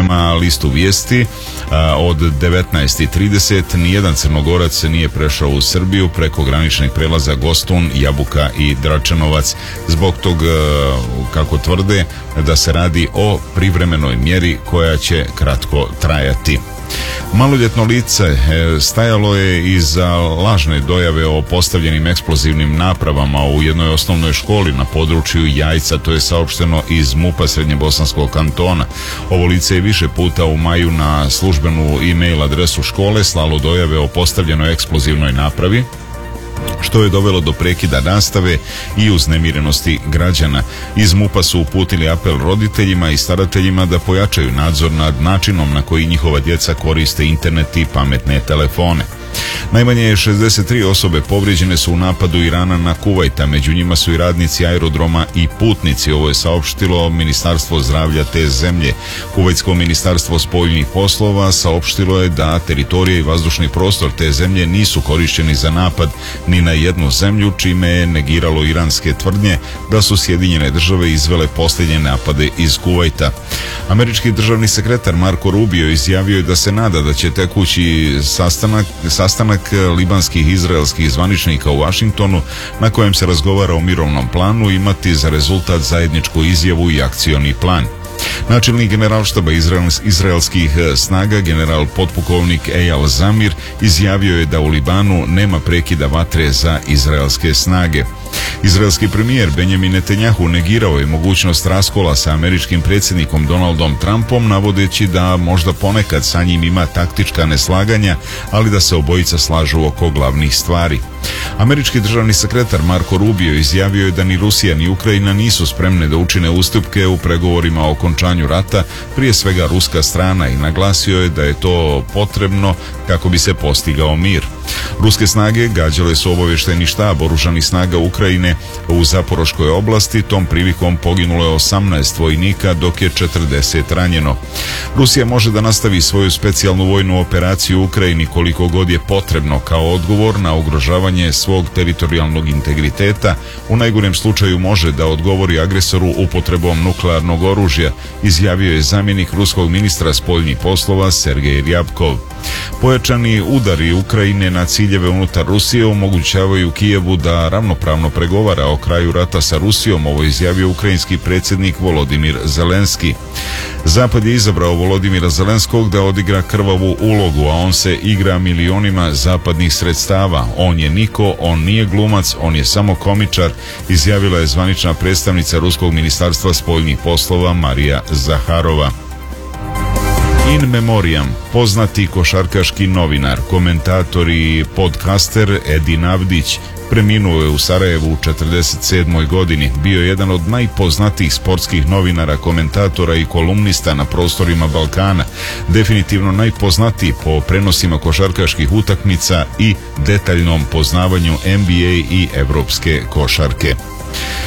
Prema listu vijesti, od 19:30 nijedan Crnogorac nije prešao u Srbiju preko graničnih prelaza Gostun, Jabuka i Dračanovac. Zbog tog, kako tvrde, da se radi o privremenoj mjeri koja će kratko trajati. Maloljetno lice stajalo je iza lažne dojave o postavljenim eksplozivnim napravama u jednoj osnovnoj školi na području Jajca, to je saopšteno iz MUP-a Srednjebosanskog kantona. Ovo lice je više puta u maju na službenu e-mail adresu škole slalo dojave o postavljenoj eksplozivnoj napravi, što je dovelo do prekida nastave i uznemirenosti građana. Iz MUP-a su uputili apel roditeljima i starateljima da pojačaju nadzor nad načinom na koji njihova djeca koriste internet i pametne telefone. Najmanje 63 osobe povrijeđene su u napadu Irana na Kuvajta, među njima su i radnici aerodroma i putnici. Ovo je saopštilo Ministarstvo zdravlja te zemlje. Kuvajtsko ministarstvo spoljnih poslova saopštilo je da teritorija i vazdušni prostor te zemlje nisu korišćeni za napad ni na jednu zemlju, čime je negiralo iranske tvrdnje da su Sjedinjene države izvele posljednje napade iz Kuvajta. Američki državni sekretar Marko Rubio izjavio je da se nada da će tekući sastanak libanskih i izraelskih zvaničnika u Vašingtonu, na kojem se razgovara o mirovnom planu, imati za rezultat zajedničku izjavu i akcioni plan. Načelnik generalštaba izraelskih snaga, general potpukovnik Eyal Zamir, izjavio je da u Libanu nema prekida vatre za izraelske snage. Izraelski premijer Benjamin Netanjahu negirao je mogućnost raskola sa američkim predsjednikom Donaldom Trumpom, navodeći da možda ponekad sa njim ima taktička neslaganja, ali da se obojica slažu oko glavnih stvari. Američki državni sekretar Marko Rubio izjavio je da ni Rusija ni Ukrajina nisu spremne da učine ustupke u pregovorima o okončanju rata, prije svega ruska strana, i naglasio je da je to potrebno kako bi se postigao mir. Ruske snage gađale su obavještajni štab oružanih snaga Ukrajine u Zaporoškoj oblasti. Tom prilikom poginulo je 18 vojnika, dok je 40 ranjeno. Rusija može da nastavi svoju specijalnu vojnu operaciju u Ukrajini koliko god je potrebno kao odgovor na ugrožavanje svog teritorijalnog integriteta. U najgorem slučaju može da odgovori agresoru upotrebom nuklearnog oružja, izjavio je zamjenik ruskog ministra spoljnih poslova Sergej Ryabkov. Pojačani udari Ukrajine na ciljeve unutar Rusije omogućavaju Kijevu da ravnopravno pregovara o kraju rata sa Rusijom, ovo izjavio ukrajinski predsjednik Volodimir Zelenski. Zapad je izabrao Volodimira Zelenskog da odigra krvavu ulogu, a on se igra milionima zapadnih sredstava. On je niko, on nije glumac, on je samo komičar, izjavila je zvanična predstavnica Ruskog ministarstva spoljnih poslova Marija Zaharova. In memoriam, poznati košarkaški novinar, komentator i podcaster Edin Avdić preminuo je u Sarajevu u 47. godini. Bio je jedan od najpoznatijih sportskih novinara, komentatora i kolumnista na prostorima Balkana. Definitivno najpoznatiji po prenosima košarkaških utakmica i detaljnom poznavanju NBA i evropske košarke.